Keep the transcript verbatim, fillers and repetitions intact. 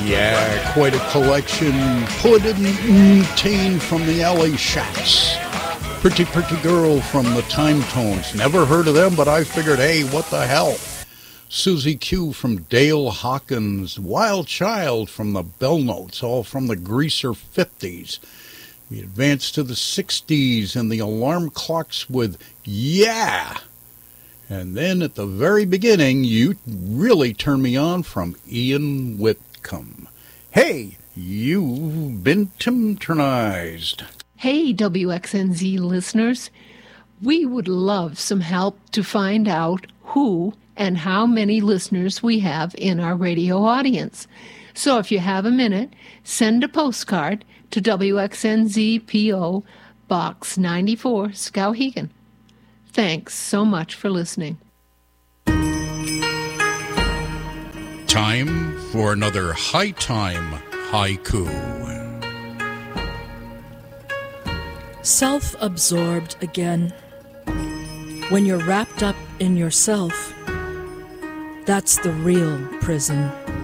Yeah, quite a collection put and obtained from the L A Shacks. Pretty Pretty Girl from the Time Tones. Never heard of them, but I figured, hey, what the hell? Susie Q from Dale Hawkins. Wild Child from the Bell Notes, all from the Greaser fifties. We advanced to the sixties and the Alarm Clocks with Yeah! And then at the very beginning, You Really Turned Me On from Ian Whitcomb. Hey, you've been Timternized. Hey, W X N Z listeners. We would love some help to find out who and how many listeners we have in our radio audience. So if you have a minute, send a postcard to W X N Z P O Box ninety-four, Skowhegan. Thanks so much for listening. Time for another High Time Haiku. Self-absorbed again. When you're wrapped up in yourself, that's the real prison.